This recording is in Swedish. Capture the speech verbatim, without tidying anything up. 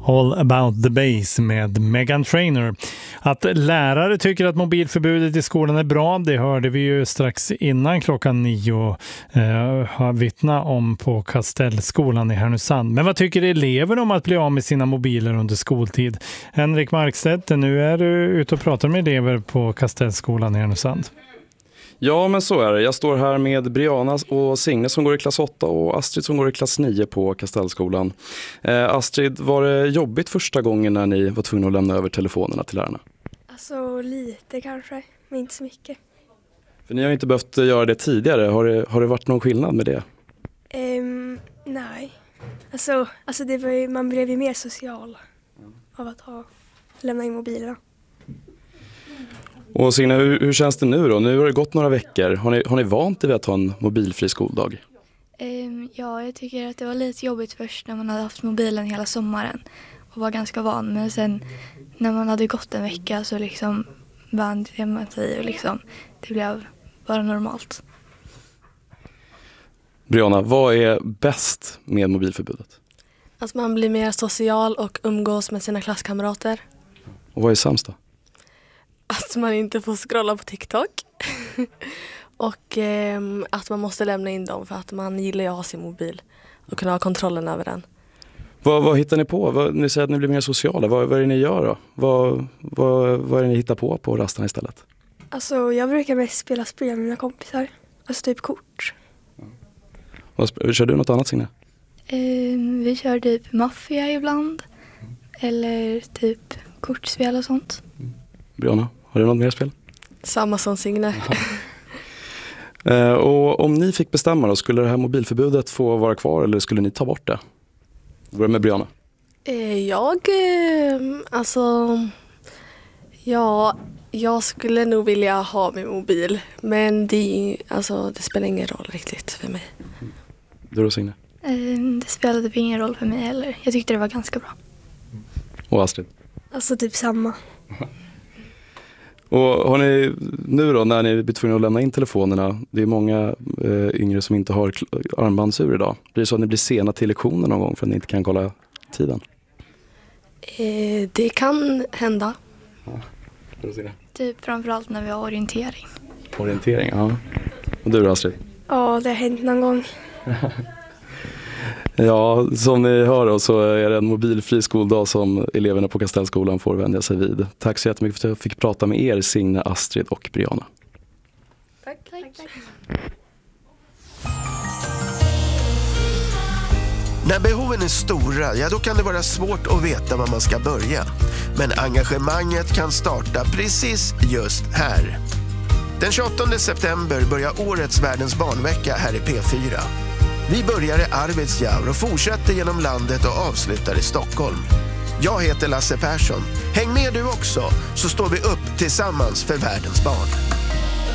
All about the base med Meghan Trainor. Att lärare tycker att mobilförbudet i skolan är bra, det hörde vi ju strax innan klockan nio eh, har vittna om på Kastellskolan i Härnösand. Men vad tycker elever om att bli av med sina mobiler under skoltid? Henrik Markstedt, nu är du ute och pratar med elever på Kastellskolan i Härnösand. Ja, men så är det. Jag står här med Brianna och Signe som går i klass åtta och Astrid som går i klass nio på Kastellskolan. Eh, Astrid, var det jobbigt första gången när ni var tvungna att lämna över telefonerna till lärarna? Alltså lite kanske, men inte så mycket. För ni har ju inte behövt göra det tidigare. Har det, har det varit någon skillnad med det? Um, nej. Alltså, alltså det var ju, man blev ju mer social av att ha, lämna in mobilerna. Och Signe, hur, hur känns det nu då? Nu har det gått några veckor. Har ni, har ni vant er vid att ha en mobilfri skoldag? Um, ja, jag tycker att det var lite jobbigt först när man hade haft mobilen hela sommaren och var ganska van. Men sen när man hade gått en vecka så liksom vande man sig och liksom, det blev bara normalt. Brianna, vad är bäst med mobilförbudet? Att man blir mer social och umgås med sina klasskamrater. Och vad är sämst då? Att man inte får scrolla på TikTok. och eh, att man måste lämna in dem för att man gillar att ha sin mobil och kunna ha kontrollen över den. Vad, vad hittar ni på? Vad, ni säger att ni blir mer sociala. Vad, vad är det ni gör då? Vad, vad, vad är det ni hittar på på rasterna istället? Alltså jag brukar mest spela spel med mina kompisar. Alltså typ kort. Vad, kör du något annat, Signe? Um, vi kör typ maffia ibland. Eller typ kortspel och sånt. Brianna, har du något mer spel? Samma som Signe. eh, och om ni fick bestämma då, skulle det här mobilförbudet få vara kvar eller skulle ni ta bort det? Börja med Brianna. Eh, jag, eh, alltså, ja, jag skulle nog vilja ha min mobil. Men det, alltså, det spelar ingen roll riktigt för mig. Du då, Signe? Um, det spelade ingen roll för mig heller. Jag tyckte det var ganska bra. Och Astrid? Alltså typ samma. Och har ni nu då, när ni blir tvungna att lämna in telefonerna, det är många eh, yngre som inte har armbandsur idag. Blir det så att ni blir sena till lektionen någon gång för att ni inte kan kolla tiden? Eh, det kan hända. Ja, det ser det. Typ framförallt när vi har orientering. Orientering, ja. Och du då, Astrid? Ja, det har hänt någon gång. Ja, som ni hör då, så är det en mobilfri skoldag som eleverna på Kastellskolan får vänja sig vid. Tack så jättemycket för att jag fick prata med er, Signe, Astrid och Brianna. Tack, tack, tack. När behoven är stora, ja då kan det vara svårt att veta var man ska börja. Men engagemanget kan starta precis just här. Den tjugoåttonde september börjar årets Världens barnvecka här i P fyra. Vi börjar i Arvidsjaur och fortsätter genom landet och avslutar i Stockholm. Jag heter Lasse Persson. Häng med du också, så står vi upp tillsammans för världens barn.